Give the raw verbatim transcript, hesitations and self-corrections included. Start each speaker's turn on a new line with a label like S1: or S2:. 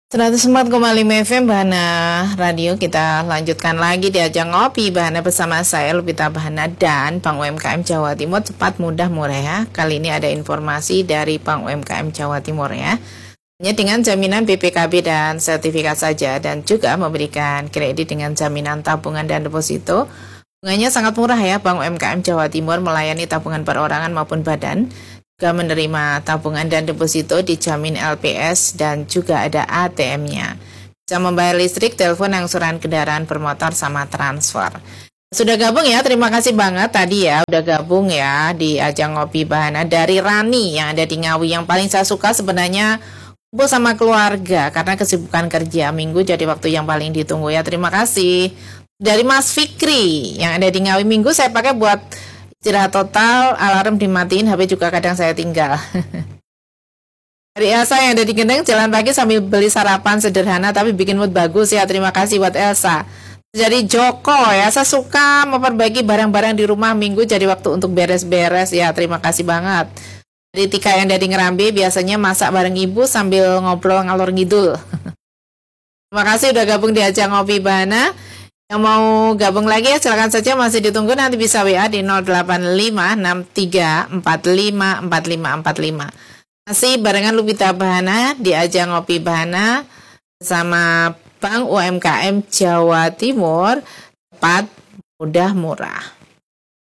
S1: seratus empat koma lima F M Bahana Radio. Kita lanjutkan lagi di ajang ngopi Bahana bersama saya Lupita Bahana dan Bank U M K M Jawa Timur. Cepat, mudah, murah ya. Kali ini ada informasi dari Bank U M K M Jawa Timur ya. Hanya dengan jaminan B P K B dan sertifikat saja, dan juga memberikan kredit dengan jaminan tabungan dan deposito. Bunganya sangat murah ya. Bank U M K M Jawa Timur melayani tabungan perorangan maupun badan, juga menerima tabungan dan deposito dijamin L P S, dan juga ada A T M-nya. Bisa membayar listrik, telepon, angsuran kendaraan bermotor, sama transfer. Sudah gabung ya, terima kasih banget tadi ya, udah gabung ya di ajang ngopi Bahana. Dari Rani yang ada di Ngawi, yang paling saya suka sebenarnya kumpul sama keluarga karena kesibukan kerja minggu jadi waktu yang paling ditunggu ya. Terima kasih. Dari Mas Fikri yang ada di Ngawi, minggu saya pakai buat istirahat total, alarm dimatiin, H P juga kadang saya tinggal. Dari Elsa yang ada di Gendeng, jalan pagi sambil beli sarapan sederhana tapi bikin mood bagus ya. Terima kasih buat Elsa. Dari Joko ya, saya suka memperbaiki barang-barang di rumah minggu jadi waktu untuk beres-beres ya. Terima kasih banget. Dari Tika yang ada di Ngerambe, biasanya masak bareng ibu sambil ngobrol ngalor ngidul. Terima kasih udah gabung di ajang ngopi Bahana. Yang mau gabung lagi ya silakan saja, masih ditunggu, nanti bisa W A di nol delapan lima enam tiga empat lima empat lima empat lima. Masih barengan Lupita Bahana di ajang ngopi Bahana bersama Bank U M K M Jawa Timur. Cepat, mudah, murah.